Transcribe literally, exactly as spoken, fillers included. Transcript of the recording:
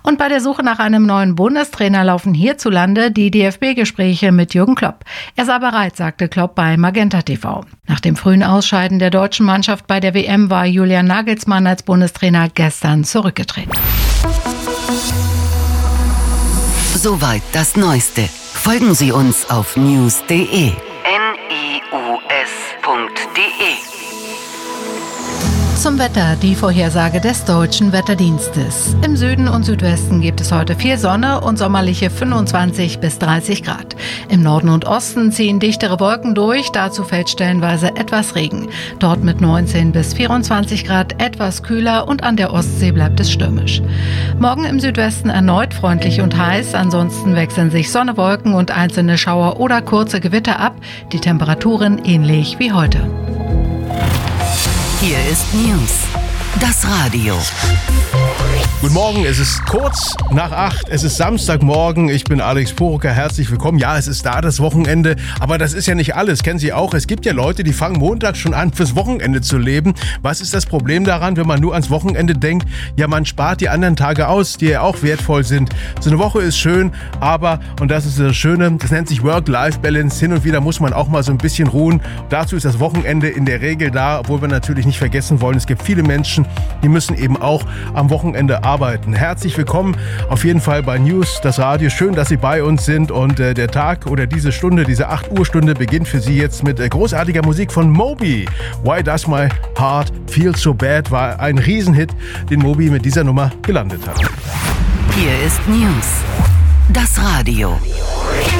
Und bei der Suche nach einem neuen Bundestrainer laufen hierzulande die D F B-Gespräche mit Jürgen Klopp. Er sei bereit, sagte Klopp bei Magenta T V. Nach dem frühen Ausscheiden der deutschen Mannschaft bei der W M war Julian Nagelsmann als Bundestrainer gestern zurückgetreten. Soweit das Neueste. Folgen Sie uns auf news punkt de. N I U S punkt de. Zum Wetter, die Vorhersage des Deutschen Wetterdienstes. Im Süden und Südwesten gibt es heute viel Sonne und sommerliche fünfundzwanzig bis dreißig Grad. Im Norden und Osten ziehen dichtere Wolken durch, dazu fällt stellenweise etwas Regen. Dort mit neunzehn bis vierundzwanzig Grad etwas kühler und an der Ostsee bleibt es stürmisch. Morgen im Südwesten erneut freundlich und heiß, ansonsten wechseln sich Sonne, Wolken und einzelne Schauer oder kurze Gewitter ab, die Temperaturen ähnlich wie heute. Hier ist News, das Radio. Guten Morgen, es ist kurz nach acht, es ist Samstagmorgen, ich bin Alex Purucker, herzlich willkommen. Ja, es ist da, das Wochenende, aber das ist ja nicht alles, kennen Sie auch. Es gibt ja Leute, die fangen Montag schon an, fürs Wochenende zu leben. Was ist das Problem daran, wenn man nur ans Wochenende denkt? Ja, man spart die anderen Tage aus, die ja auch wertvoll sind. So eine Woche ist schön, aber, und das ist das Schöne, das nennt sich Work-Life-Balance. Hin und wieder muss man auch mal so ein bisschen ruhen. Dazu ist das Wochenende in der Regel da, obwohl wir natürlich nicht vergessen wollen, es gibt viele Menschen, die müssen eben auch am Wochenende arbeiten. Herzlich willkommen auf jeden Fall bei News, das Radio. Schön, dass Sie bei uns sind und äh, der Tag oder diese Stunde, diese acht Uhr Stunde beginnt für Sie jetzt mit äh, großartiger Musik von Moby. Why Does My Heart Feel So Bad war ein Riesenhit, den Moby mit dieser Nummer gelandet hat. Hier ist News, das Radio.